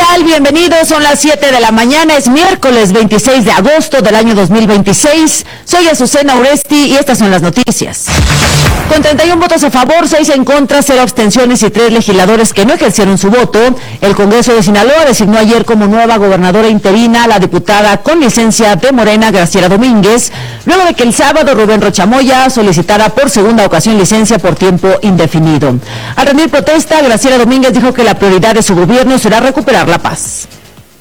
tal? Bienvenidos, son las 7 de la mañana, es miércoles 26 de agosto del año 2026. Soy Azucena Uresti y estas son las noticias. Con 31 votos a favor, 6 en contra, 0 abstenciones y 3 legisladores que no ejercieron su voto, el Congreso de Sinaloa designó ayer como nueva gobernadora interina a la diputada con licencia de Morena, Graciela Domínguez, luego de que el sábado Rubén Rocha Moya solicitara por segunda ocasión licencia por tiempo indefinido. Al rendir protesta, Graciela Domínguez dijo que la prioridad de su gobierno será recuperar la paz.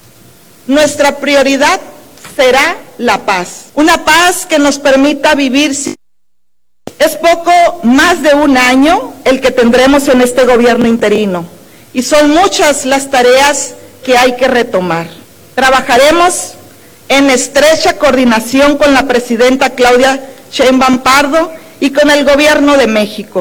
Nuestra prioridad será la paz, una paz que nos permita vivir. Es poco más de un año el que tendremos en este gobierno interino y son muchas las tareas que hay que retomar. Trabajaremos en estrecha coordinación con la presidenta Claudia Sheinbaum Pardo y con el gobierno de México.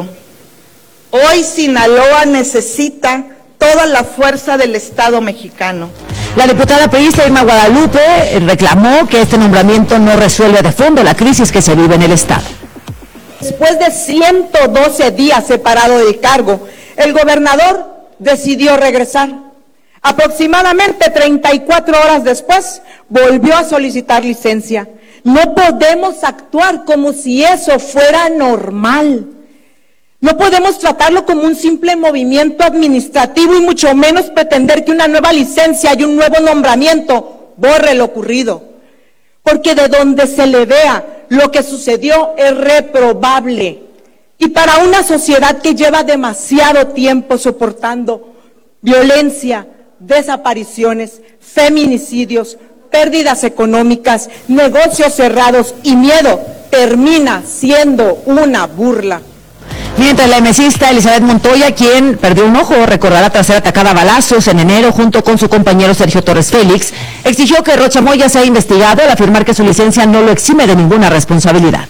Hoy Sinaloa necesita toda la fuerza del Estado mexicano. La diputada priista Irma Guadalupe reclamó que este nombramiento no resuelve de fondo la crisis que se vive en el Estado. Después de 112 días separado del cargo, el gobernador decidió regresar. Aproximadamente 34 horas después, volvió a solicitar licencia. No podemos actuar como si eso fuera normal. No podemos tratarlo como un simple movimiento administrativo y mucho menos pretender que una nueva licencia y un nuevo nombramiento borre lo ocurrido. Porque de donde se le vea lo que sucedió es reprobable. Y para una sociedad que lleva demasiado tiempo soportando violencia, desapariciones, feminicidios, pérdidas económicas, negocios cerrados y miedo, termina siendo una burla. Mientras la emesista Elizabeth Montoya, quien perdió un ojo, recordará tras ser atacada a balazos en enero junto con su compañero Sergio Torres Félix, exigió que Rocha Moya sea investigado al afirmar que su licencia no lo exime de ninguna responsabilidad.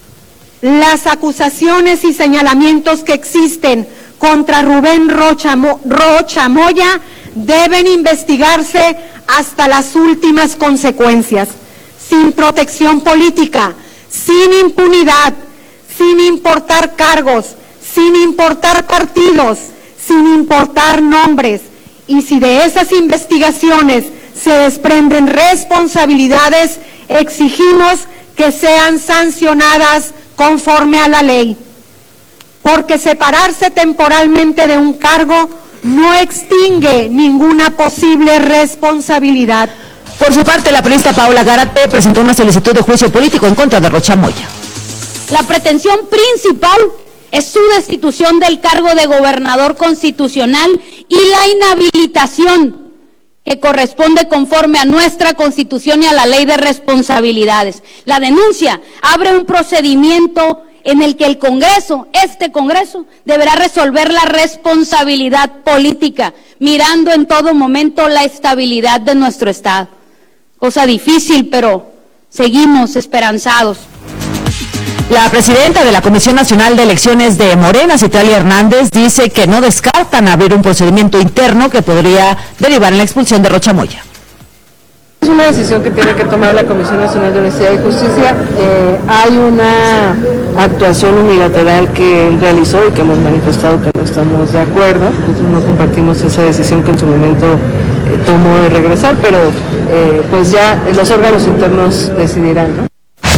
Las acusaciones y señalamientos que existen contra Rubén Rocha Moya deben investigarse hasta las últimas consecuencias, sin protección política, sin impunidad, sin importar cargos, sin importar partidos, sin importar nombres. Y si de esas investigaciones se desprenden responsabilidades, exigimos que sean sancionadas conforme a la ley. Porque separarse temporalmente de un cargo no extingue ninguna posible responsabilidad. Por su parte, la periodista Paola Gárate presentó una solicitud de juicio político en contra de Rocha Moya. La pretensión principal es su destitución del cargo de gobernador constitucional y la inhabilitación que corresponde conforme a nuestra Constitución y a la Ley de Responsabilidades. La denuncia abre un procedimiento en el que el Congreso, este Congreso, deberá resolver la responsabilidad política, mirando en todo momento la estabilidad de nuestro Estado. Cosa difícil, pero seguimos esperanzados. La presidenta de la Comisión Nacional de Elecciones de Morena, Citlali Hernández, dice que no descartan abrir un procedimiento interno que podría derivar en la expulsión de Rocha Moya. Es una decisión que tiene que tomar la Comisión Nacional de Honestidad y Justicia. Hay una actuación unilateral que él realizó y que hemos manifestado que no estamos de acuerdo. Nosotros no compartimos esa decisión que en su momento tomó de regresar, pero pues ya los órganos internos decidirán, ¿no?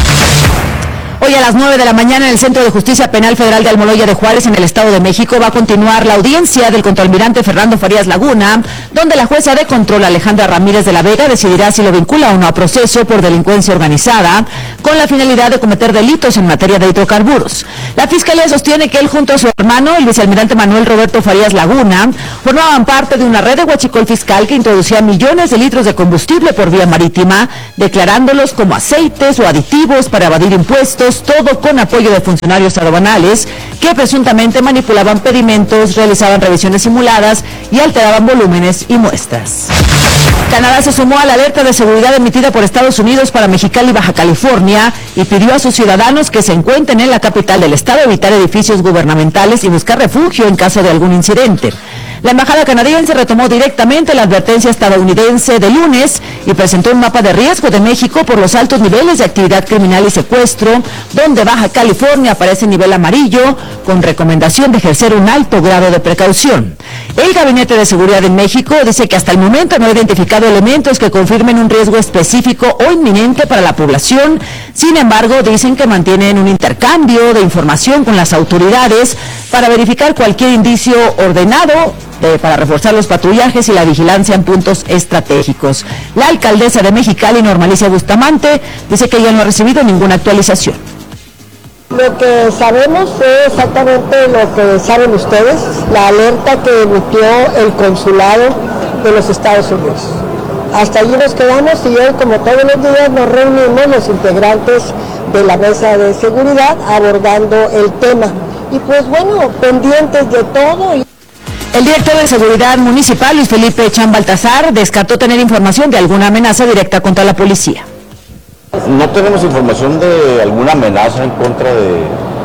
Hoy a las 9 de la mañana en el Centro de Justicia Penal Federal de Almoloya de Juárez, en el Estado de México, va a continuar la audiencia del contraalmirante Fernando Farías Laguna, donde la jueza de control Alejandra Ramírez de la Vega decidirá si lo vincula o no a proceso por delincuencia organizada, con la finalidad de cometer delitos en materia de hidrocarburos. La Fiscalía sostiene que él junto a su hermano, el vicealmirante Manuel Roberto Farías Laguna, formaban parte de una red de huachicol fiscal que introducía millones de litros de combustible por vía marítima, declarándolos como aceites o aditivos para evadir impuestos, todo con apoyo de funcionarios aduanales que presuntamente manipulaban pedimentos, realizaban revisiones simuladas y alteraban volúmenes y muestras. Canadá se sumó a la alerta de seguridad emitida por Estados Unidos para Mexicali, Baja California, y pidió a sus ciudadanos que se encuentren en la capital del estado evitar edificios gubernamentales y buscar refugio en caso de algún incidente. La embajada canadiense retomó directamente la advertencia estadounidense de lunes y presentó un mapa de riesgo de México por los altos niveles de actividad criminal y secuestro, donde Baja California aparece en nivel amarillo, con recomendación de ejercer un alto grado de precaución. El Gabinete de Seguridad en México dice que hasta el momento no ha identificado elementos que confirmen un riesgo específico o inminente para la población. Sin embargo, dicen que mantienen un intercambio de información con las autoridades para verificar cualquier indicio ordenado para reforzar los patrullajes y la vigilancia en puntos estratégicos. La alcaldesa de Mexicali, Normalicia Bustamante, dice que ella no ha recibido ninguna actualización. Lo que sabemos es exactamente lo que saben ustedes, la alerta que emitió el consulado de los Estados Unidos. Hasta allí nos quedamos y hoy, como todos los días, nos reunimos los integrantes de la mesa de seguridad abordando el tema. Y pues bueno, pendientes de todo. El director de Seguridad Municipal, Luis Felipe Chan Baltazar, descartó tener información de alguna amenaza directa contra la policía. No tenemos información de alguna amenaza en contra de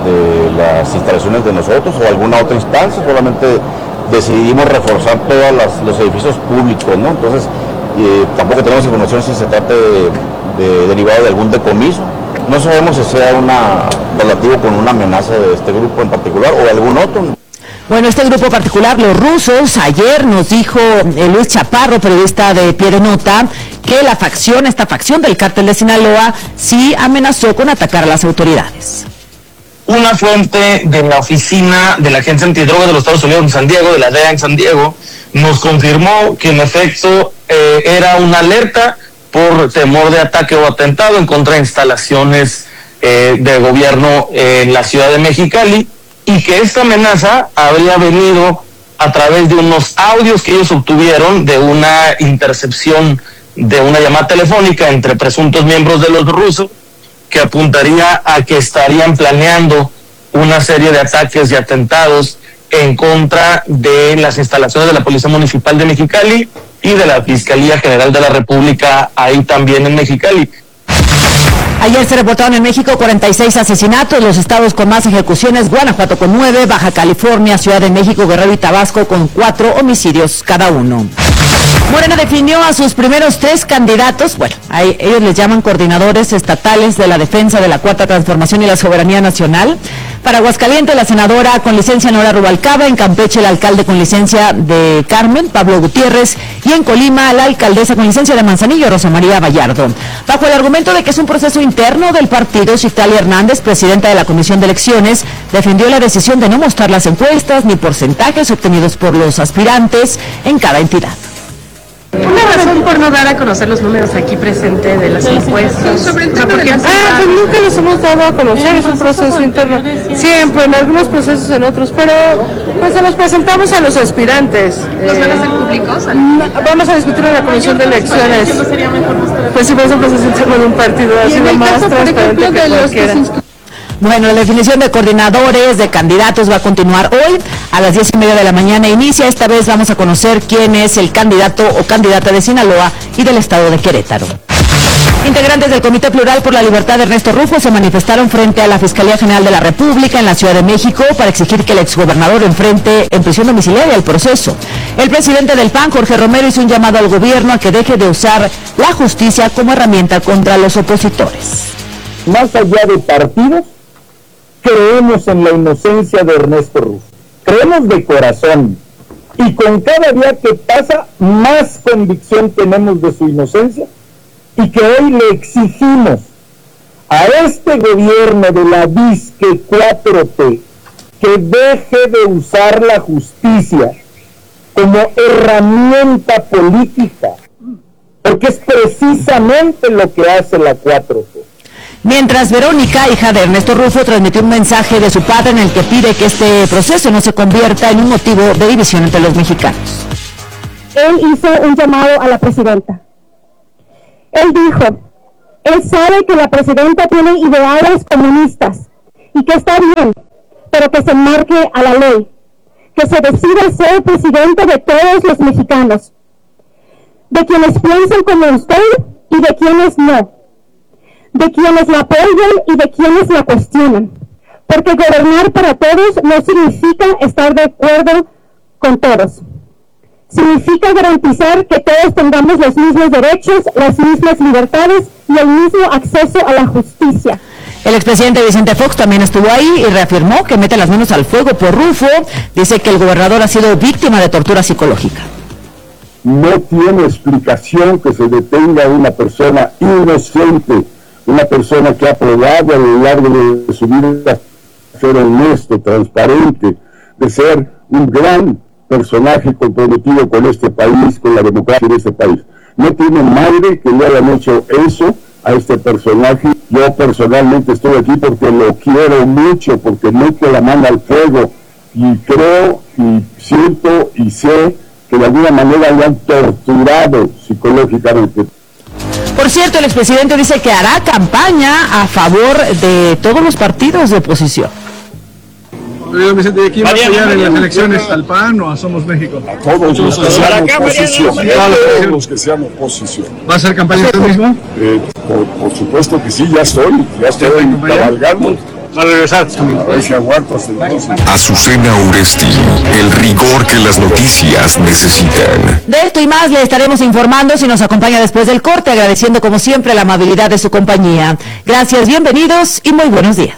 las instalaciones de nosotros o alguna otra instancia, solamente decidimos reforzar todos los edificios públicos, ¿no? Entonces, tampoco tenemos información si se trata de derivado de algún decomiso. No sabemos si sea relativo con una amenaza de este grupo en particular o de algún otro. Bueno, este grupo particular, los rusos, ayer nos dijo Luis Chaparro, periodista de Pie de Nota, que esta facción del cártel de Sinaloa, sí amenazó con atacar a las autoridades. Una fuente de la oficina de la Agencia Antidroga de los Estados Unidos en San Diego, de la DEA en San Diego, nos confirmó que en efecto era una alerta por temor de ataque o atentado en contra de instalaciones de gobierno en la ciudad de Mexicali, y que esta amenaza habría venido a través de unos audios que ellos obtuvieron de una intercepción de una llamada telefónica entre presuntos miembros de los rusos, que apuntaría a que estarían planeando una serie de ataques y atentados en contra de las instalaciones de la Policía Municipal de Mexicali y de la Fiscalía General de la República ahí también en Mexicali. Ayer se reportaron en México 46 asesinatos, los estados con más ejecuciones: Guanajuato con 9, Baja California, Ciudad de México, Guerrero y Tabasco con 4 homicidios cada uno. Morena definió a sus primeros 3 candidatos, ellos les llaman coordinadores estatales de la defensa de la Cuarta Transformación y la soberanía nacional. Para Aguascalientes, la senadora con licencia Nora Rubalcaba; en Campeche, el alcalde con licencia de Carmen, Pablo Gutiérrez; y en Colima, la alcaldesa con licencia de Manzanillo, Rosa María Vallardo. Bajo el argumento de que es un proceso interno del partido, Citlali Hernández, presidenta de la Comisión de Elecciones, defendió la decisión de no mostrar las encuestas ni porcentajes obtenidos por los aspirantes en cada entidad. Una razón por no dar a conocer los números aquí presente de las encuestas. Pues nunca los hemos dado a conocer, es un proceso interno. Siempre, en algunos procesos, en otros, pero pues se los presentamos a los aspirantes. ¿Los van a hacer públicos? Vamos a discutir en la Comisión de Elecciones. Pues si fuese un proceso interno de un partido, así lo más transparente que cualquiera. Bueno, la definición de coordinadores, de candidatos, va a continuar hoy a las 10:30 de la mañana. Inicia. Esta vez vamos a conocer quién es el candidato o candidata de Sinaloa y del estado de Querétaro. Integrantes del Comité Plural por la Libertad de Ernesto Rufo se manifestaron frente a la Fiscalía General de la República en la Ciudad de México para exigir que el exgobernador enfrente en prisión domiciliaria el proceso. El presidente del PAN, Jorge Romero, hizo un llamado al gobierno a que deje de usar la justicia como herramienta contra los opositores. Más allá de partidos, creemos en la inocencia de Ernesto Rufo. Creemos de corazón. Y con cada día que pasa, más convicción tenemos de su inocencia. Y que hoy le exigimos a este gobierno de la disque 4T que deje de usar la justicia como herramienta política. Porque es precisamente lo que hace la 4T. Mientras Verónica, hija de Ernesto Rufo, transmitió un mensaje de su padre en el que pide que este proceso no se convierta en un motivo de división entre los mexicanos. Él hizo un llamado a la presidenta. Él dijo, él sabe que la presidenta tiene ideales comunistas y que está bien, pero que se enmarque a la ley, que se decida ser presidente de todos los mexicanos, de quienes piensan como usted y de quienes no, de quienes la apoyan y de quienes la cuestionan, porque gobernar para todos no significa estar de acuerdo con todos. Significa garantizar que todos tengamos los mismos derechos, las mismas libertades y el mismo acceso a la justicia. El expresidente Vicente Fox también estuvo ahí y reafirmó que mete las manos al fuego por Rufo. Dice que el gobernador ha sido víctima de tortura psicológica. No tiene explicación que se detenga a una persona inocente, una persona que ha probado a lo largo de su vida ser honesto, transparente, de ser un gran personaje comprometido con este país, con la democracia de este país. No tiene madre que le hayan hecho eso a este personaje. Yo personalmente estoy aquí porque lo quiero mucho, porque mete la mano al fuego y creo y siento y sé que de alguna manera lo han torturado psicológicamente. Por cierto, el expresidente dice que hará campaña a favor de todos los partidos de oposición. Vicente, ¿de quién va a apoyar en las elecciones? ¿Al PAN o a Somos México? A todos los que sean oposición. Todos los que sean oposición. ¿Va a hacer campaña usted mismo? Por supuesto que sí, ya estoy cabalgando. Va a regresar. A ver si aguanto hasta entonces. Azucena Uresti, el rigor que las noticias necesitan. De esto y más le estaremos informando si nos acompaña después del corte, agradeciendo como siempre la amabilidad de su compañía. Gracias, bienvenidos y muy buenos días.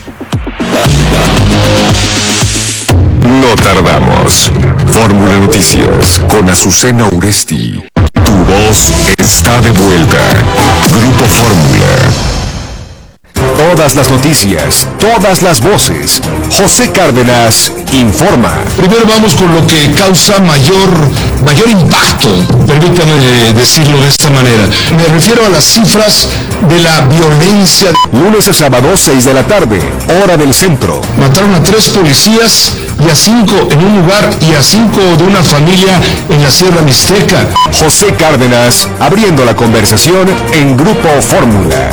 No tardamos. Fórmula Noticias con Azucena Uresti. Tu voz está de vuelta. Grupo Fórmula. Todas las noticias, todas las voces. José Cárdenas informa. Primero vamos con lo que causa mayor impacto, permítame decirlo de esta manera. Me refiero a las cifras de la violencia. Lunes a sábado, 6 de la tarde, hora del centro. Mataron a 3 policías y a 5 en un lugar y a 5 de una familia en la Sierra Mixteca. José Cárdenas, abriendo la conversación en Grupo Fórmula.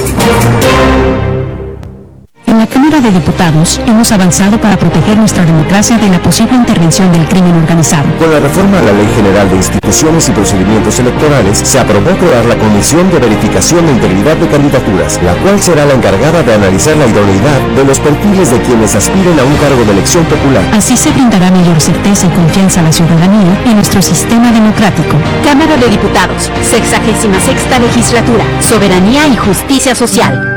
En la Cámara de Diputados hemos avanzado para proteger nuestra democracia de la posible intervención del crimen organizado. Con la reforma a la Ley General de Instituciones y Procedimientos Electorales, se aprobó crear la Comisión de Verificación de Integridad de Candidaturas, la cual será la encargada de analizar la idoneidad de los perfiles de quienes aspiren a un cargo de elección popular. Así se brindará mayor certeza y confianza a la ciudadanía en nuestro sistema democrático. Cámara de Diputados, 66ª Legislatura, Soberanía y Justicia Social.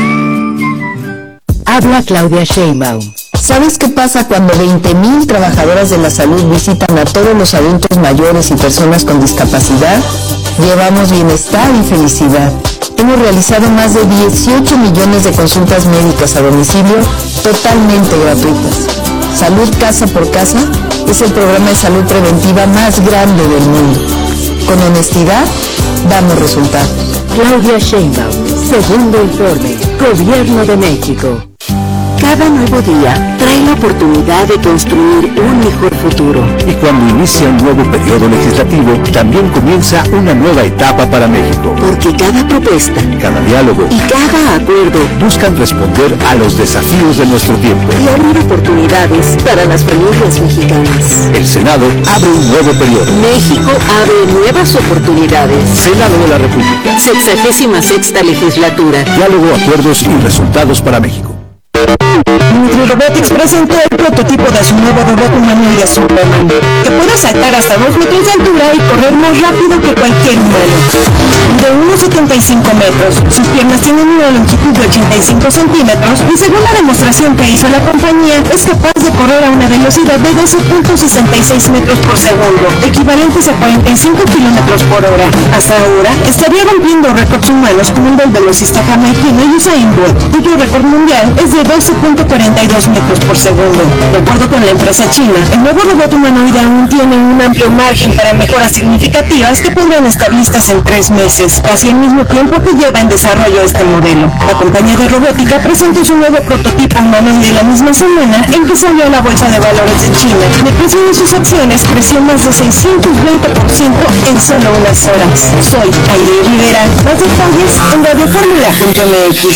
Habla Claudia Sheinbaum. ¿Sabes qué pasa cuando 20,000 trabajadoras de la salud visitan a todos los adultos mayores y personas con discapacidad? Llevamos bienestar y felicidad. Hemos realizado más de 18 millones de consultas médicas a domicilio totalmente gratuitas. Salud Casa por Casa es el programa de salud preventiva más grande del mundo. Con honestidad, damos resultados. Claudia Sheinbaum, segundo informe, Gobierno de México. Cada nuevo día trae la oportunidad de construir un mejor futuro. Y cuando inicia un nuevo periodo legislativo, también comienza una nueva etapa para México. Porque cada propuesta, cada diálogo y cada acuerdo buscan responder a los desafíos de nuestro tiempo y abrir oportunidades para las familias mexicanas. El Senado abre un nuevo periodo. México abre nuevas oportunidades. Senado de la República. 66ª Legislatura. Diálogo, acuerdos y resultados para México. Nutrirobotics presentó el prototipo de su nuevo robot humanoide Superman, que puede saltar hasta 2 metros de altura y correr más rápido que cualquier humano. De unos 75 metros, sus piernas tienen una longitud de 85 centímetros y según la demostración que hizo la compañía, es capaz de correr a una velocidad de 12.66 metros por segundo, equivalentes a 45 kilómetros por hora. Hasta ahora, estaría rompiendo récords humanos como el del velocista jamaicano Usain Bolt, cuyo récord mundial es de 12.42 metros por segundo. De acuerdo con la empresa china, el nuevo robot humanoide aún tiene un amplio margen para mejoras significativas que podrán estar listas en 3 meses, casi el mismo tiempo que lleva en desarrollo este modelo. La compañía de robótica presentó su nuevo prototipo humanoide la misma semana en que salió a la bolsa de valores de China. El precio de sus acciones creció más de 620% en solo unas horas. Soy Aide Rivera. Más detalles en radioformula.mx.